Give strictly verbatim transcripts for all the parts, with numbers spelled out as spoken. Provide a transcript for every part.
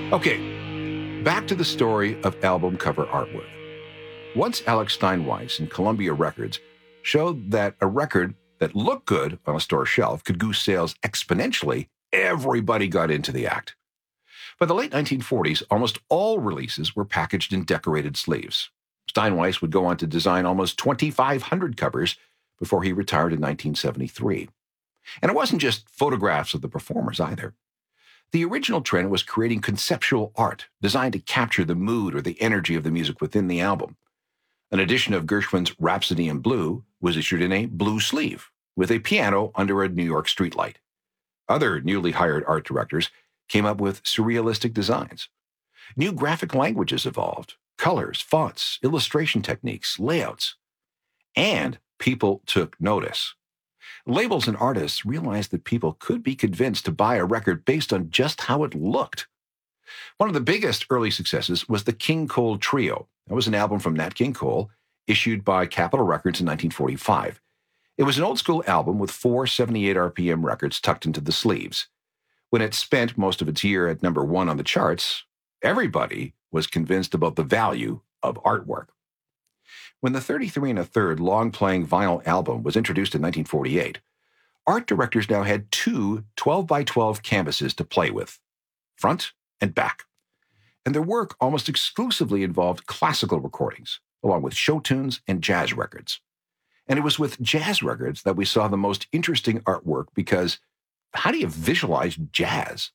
Okay, back to the story of album cover artwork. Once Alex Steinweiss and Columbia Records showed that a record that looked good on a store shelf could goose sales exponentially, everybody got into the act. By the late nineteen forties, almost all releases were packaged in decorated sleeves. Steinweiss would go on to design almost twenty-five hundred covers before he retired in nineteen seventy-three. And it wasn't just photographs of the performers either. The original trend was creating conceptual art designed to capture the mood or the energy of the music within the album. An edition of Gershwin's Rhapsody in Blue was issued in a blue sleeve with a piano under a New York streetlight. Other newly hired art directors came up with surrealistic designs. New graphic languages evolved, colors, fonts, illustration techniques, layouts. And people took notice. Labels and artists realized that people could be convinced to buy a record based on just how it looked. One of the biggest early successes was the King Cole Trio. That was an album from Nat King Cole, issued by Capitol Records in nineteen forty-five. It was an old-school album with four seventy-eight R P M records tucked into the sleeves. When it spent most of its year at number one on the charts, everybody was convinced about the value of artwork. When the thirty-three and a third long-playing vinyl album was introduced in nineteen forty-eight, art directors now had two twelve by twelve canvases to play with, front and back. And their work almost exclusively involved classical recordings, along with show tunes and jazz records. And it was with jazz records that we saw the most interesting artwork because how do you visualize jazz?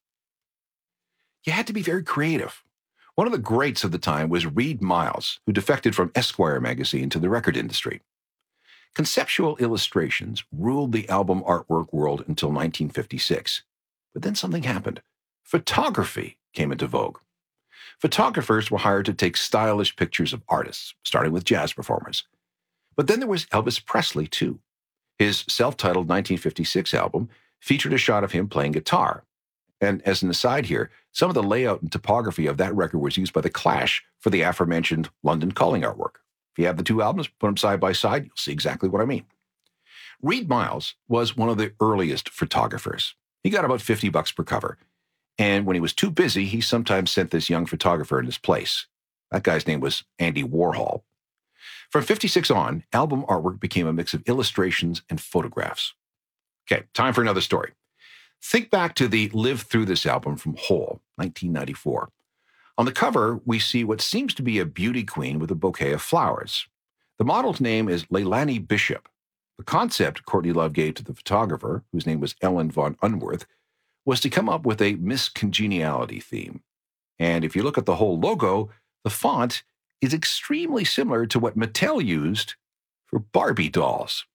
You had to be very creative. One of the greats of the time was Reed Miles, who defected from Esquire magazine to the record industry. Conceptual illustrations ruled the album artwork world until nineteen fifty-six. But then something happened. Photography came into vogue. Photographers were hired to take stylish pictures of artists, starting with jazz performers. But then there was Elvis Presley, too. His self-titled nineteen fifty-six album featured a shot of him playing guitar. And as an aside here, some of the layout and topography of that record was used by The Clash for the aforementioned London Calling artwork. If you have the two albums, put them side by side, you'll see exactly what I mean. Reed Miles was one of the earliest photographers. He got about fifty bucks per cover. And when he was too busy, he sometimes sent this young photographer in his place. That guy's name was Andy Warhol. From fifty-six on, album artwork became a mix of illustrations and photographs. Okay, time for another story. Think back to the Live Through This album from Hole, nineteen ninety-four. On the cover, we see what seems to be a beauty queen with a bouquet of flowers. The model's name is Leilani Bishop. The concept Courtney Love gave to the photographer, whose name was Ellen von Unworth, was to come up with a Miss Congeniality theme. And if you look at the whole logo, the font is extremely similar to what Mattel used for Barbie dolls.